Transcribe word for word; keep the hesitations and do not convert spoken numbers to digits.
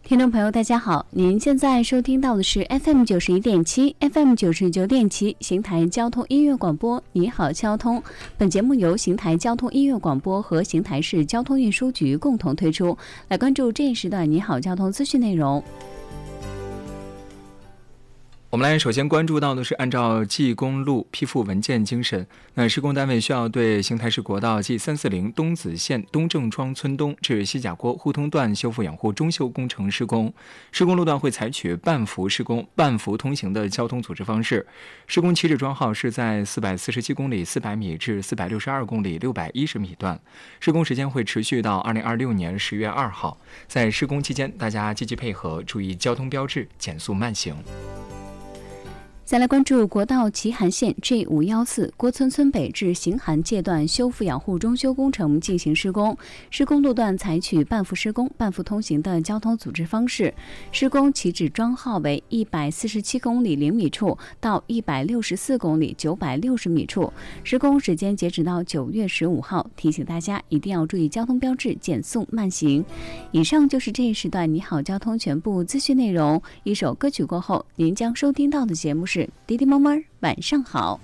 听众朋友大家好，您现在收听到的是 F M 九十一点七 F M 九十九点七邢台交通音乐广播，你好交通。本节目由邢台交通音乐广播和邢台市交通运输局共同推出。来关注这一时段你好交通资讯内容。 我们来首先关注到的是，按照 G 公路批复文件精神，那施工单位需要对邢台市国道 G 三四零东子线东正庄村东至西甲郭互通段修复养护中修工程施工。施工路段会采取半幅施工、半幅通行的交通组织方式。施工起止桩号是在四百四十七公里四百米至四百六十二公里六百一十米段。施工时间会持续到二零二六年十月二号。在施工期间，大家积极配合，注意交通标志，减速慢行。 再来关注国道祁韩线 G 五一四郭村村北至邢韩界段修复养护中修工程进行施工，施工路段采取半幅施工、半幅通行的交通组织方式。施工起止桩号为一百四十七公里零米处到一百六十四公里九百六十米处。施工时间截止到九月十五号，提醒大家一定要注意交通标志，减速慢行。以上就是这一时段你好交通全部资讯内容。一首歌曲过后，您将收听到的节目是滴滴猫猫晚上好。